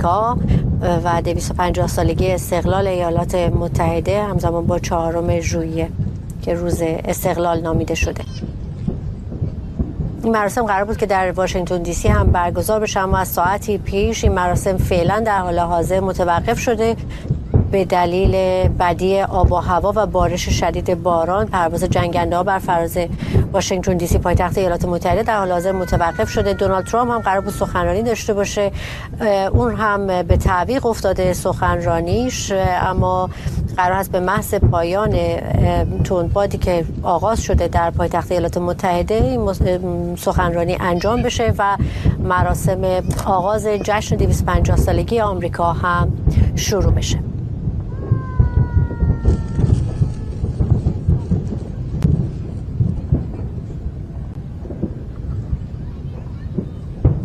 آمریکا و 250 سالگی استقلال ایالات متحده همزمان با 4 ژوئیه که روز استقلال نامیده شده. این مراسم قرار بود که در واشنگتن دی سی هم برگزار بشه، اما از ساعتی پیش این مراسم فعلا در حال حاضر متوقف شده به دلیل بدی آب و هوا و بارش شدید باران. پرواز جنگنده‌ها بر فراز واشنگتن دی سی پایتخت ایالات متحده در حال حاضر متوقف شده. دونالد ترامپ هم قرار بود سخنرانی داشته باشه، اون هم به تعویق افتاده سخنرانیش، اما قرار است به محض پایان تندبادی که آغاز شده در پایتخت ایالات متحده این سخنرانی انجام بشه و مراسم آغاز جشن 250 سالگی آمریکا هم شروع بشه.